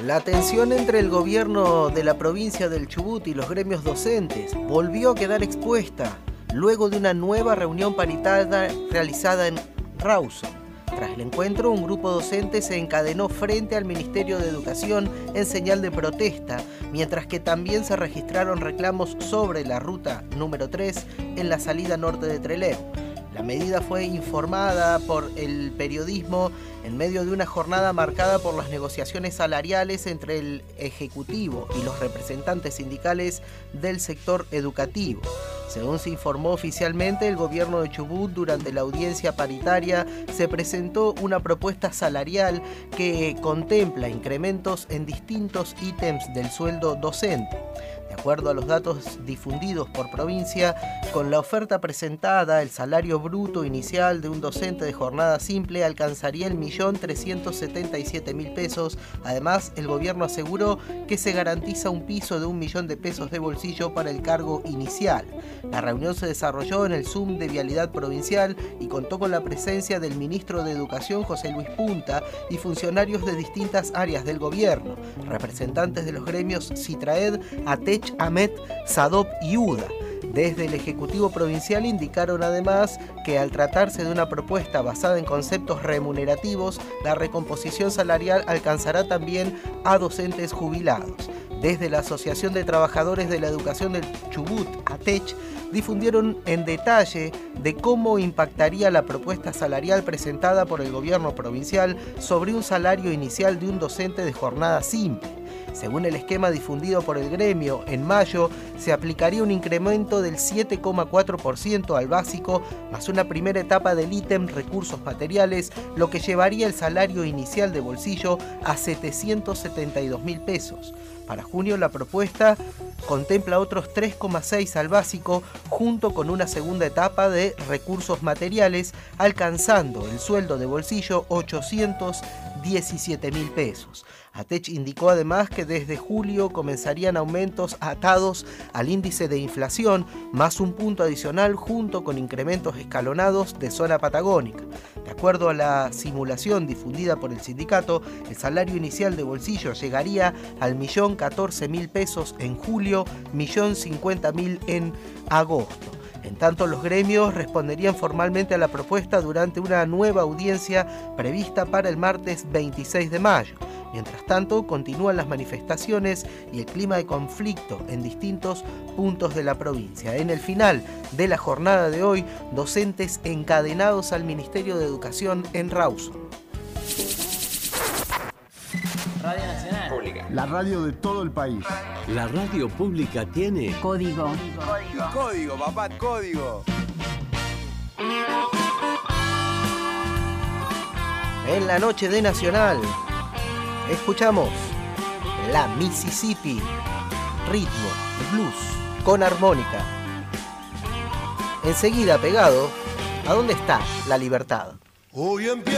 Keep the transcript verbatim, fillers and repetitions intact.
La tensión entre el gobierno de la provincia del Chubut y los gremios docentes volvió a quedar expuesta luego de una nueva reunión paritaria realizada en Rawson. Tras el encuentro, un grupo docente se encadenó frente al Ministerio de Educación en señal de protesta, mientras que también se registraron reclamos sobre la ruta número tres en la salida norte de Trelew. La medida fue informada por el periodismo en medio de una jornada marcada por las negociaciones salariales entre el Ejecutivo y los representantes sindicales del sector educativo. Según se informó oficialmente, el gobierno de Chubut, durante la audiencia paritaria, se presentó una propuesta salarial que contempla incrementos en distintos ítems del sueldo docente. De acuerdo a los datos difundidos por provincia, con la oferta presentada, el salario bruto inicial de un docente de jornada simple alcanzaría el millón trescientos setenta y siete mil pesos. Además, el gobierno aseguró que se garantiza un piso de un millón de pesos de bolsillo para el cargo inicial. La reunión se desarrolló en el Zoom de Vialidad Provincial y contó con la presencia del ministro de Educación, José Luis Punta, y funcionarios de distintas áreas del gobierno, representantes de los gremios Citraed, Atech, Amet, Sadop y U D A. Desde el Ejecutivo Provincial indicaron además que al tratarse de una propuesta basada en conceptos remunerativos, la recomposición salarial alcanzará también a docentes jubilados. Desde la Asociación de Trabajadores de la Educación del Chubut, Atech, difundieron en detalle de cómo impactaría la propuesta salarial presentada por el gobierno provincial sobre un salario inicial de un docente de jornada simple. Según el esquema difundido por el gremio, en mayo se aplicaría un incremento del siete coma cuatro por ciento al básico, más una primera etapa del ítem recursos materiales, lo que llevaría el salario inicial de bolsillo a setecientos setenta y dos mil pesos. Para junio la propuesta contempla otros tres coma seis al básico, junto con una segunda etapa de recursos materiales, alcanzando el sueldo de bolsillo ochocientos diecisiete mil pesos. Atech indicó además que desde julio comenzarían aumentos atados al índice de inflación, más un punto adicional junto con incrementos escalonados de zona patagónica. De acuerdo a la simulación difundida por el sindicato, el salario inicial de bolsillo llegaría al millón catorce mil pesos en julio, millón cincuenta mil en agosto. En tanto, los gremios responderían formalmente a la propuesta durante una nueva audiencia prevista para el martes veintiséis de mayo. Mientras tanto, continúan las manifestaciones y el clima de conflicto en distintos puntos de la provincia. En el final de la jornada de hoy, docentes encadenados al Ministerio de Educación en Rawson. Radio Nacional. Pública. La radio de todo el país. La radio pública tiene código. Código. Código, papá, código. En la noche de Nacional, escuchamos la Mississippi, ritmo, blues, con armónica. Enseguida pegado, ¿a dónde está la libertad? Hoy empieza